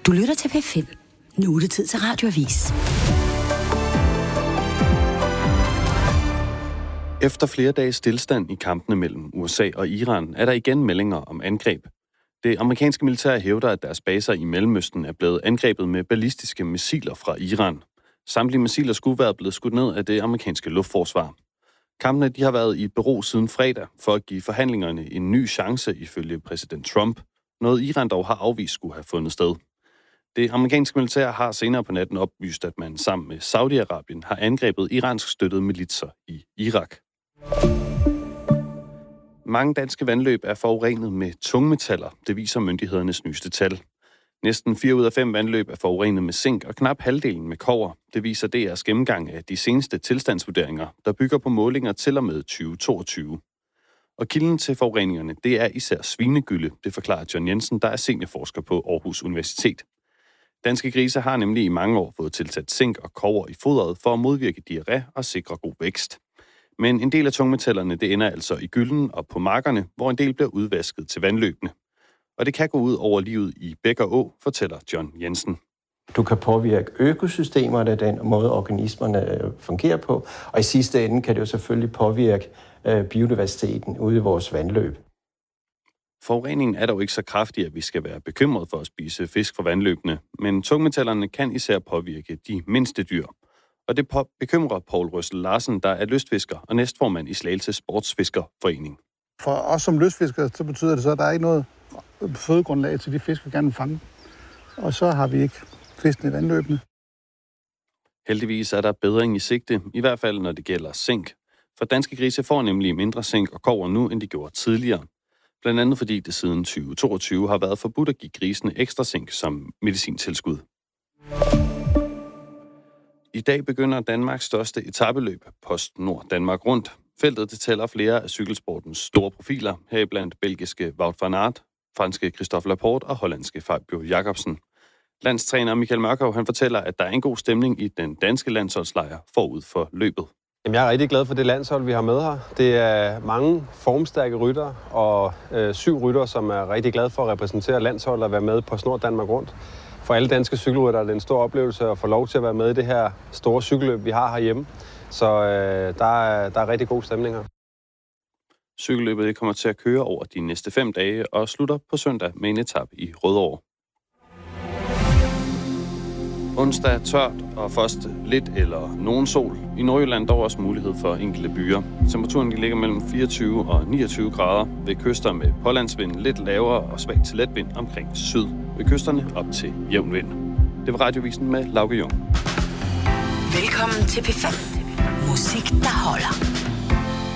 Du lytter til P5. Nu er det tid til Radioavis. Efter flere dages stillstand i kampene mellem USA og Iran, er der igen meldinger om angreb. Det amerikanske militær hævder, at deres baser i Mellemøsten er blevet angrebet med ballistiske missiler fra Iran. Samtlige missiler skulle være blevet skudt ned af det amerikanske luftforsvar. Kampene de har været i bero siden fredag for at give forhandlingerne en ny chance ifølge præsident Trump. Noget Iran dog har afvist skulle have fundet sted. Det amerikanske militær har senere på natten oplyst, at man sammen med Saudi-Arabien har angrebet iransk støttede militser i Irak. Mange danske vandløb er forurenet med tungmetaller, det viser myndighedernes nyeste tal. Næsten 4 ud af 5 vandløb er forurenet med zink, og knap halvdelen med kobber. Det viser DR's gennemgang af de seneste tilstandsvurderinger, der bygger på målinger til og med 2022. Og kilden til forureningerne, det er især svinegylde, det forklarer John Jensen, der er seniorforsker på Aarhus Universitet. Danske grise har nemlig i mange år fået tilsat zink og kobber i foderet for at modvirke diarré og sikre god vækst. Men en del af tungmetallerne, det ender altså i gylden og på markerne, hvor en del bliver udvasket til vandløbene. Og det kan gå ud over livet i bæk og å, fortæller John Jensen. Du kan påvirke økosystemerne, den måde organismerne fungerer på, og i sidste ende kan det jo selvfølgelig påvirke biodiversiteten ude i vores vandløb. Forureningen er dog ikke så kraftig, at vi skal være bekymret for at spise fisk fra vandløbene, men tungmetallerne kan især påvirke de mindste dyr. Og det bekymrer Poul Røssel Larsen, der er lystfisker og næstformand i Slagelse Sportsfiskerforening. For os som lystfiskere, så betyder det så, at der er ikke noget fødegrundlag til de fisk, vi gerne vil fange. Og så har vi ikke fiskene i vandløbene. Heldigvis er der bedring i sigte, i hvert fald når det gælder zink. For danske grise får nemlig mindre zink og kobber nu, end de gjorde tidligere. Blandt andet fordi det siden 2022 har været forbudt at give grisene ekstra zink som medicintilskud. I dag begynder Danmarks største etapeløb, PostNord Danmark Rundt. Feltet det tæller flere af cykelsportens store profiler, heriblandt belgiske Wout van Aert, franske Christophe Laporte og hollandske Fabio Jacobsen. Landstræner Michael Mørkov, han fortæller, at der er en god stemning i den danske landsholdslejr forud for løbet. Jamen, jeg er rigtig glad for det landshold, vi har med her. Det er mange formstærke ryttere og 7 ryttere, som er rigtig glade for at repræsentere landsholdet og være med på PostNord Danmark Rundt. For alle danske cykelryttere er det en stor oplevelse at få lov til at være med i det her store cykelløb, vi har herhjemme. Så der er rigtig god stemning her. Cykelløbet kommer til at køre over de næste 5 dage og slutter på søndag med en etape i Rødovre. Onsdag er tørt og først lidt eller nogen sol. I Nordjylland dog også mulighed for enkelte byer. Temperaturen ligger mellem 24 og 29 grader. Ved kyster med pålandsvind lidt lavere og svag til let vind omkring syd. Ved kysterne op til jævn vind. Det var Radiovisen med Lauke Jung. Velkommen til P5. Musik, der holder.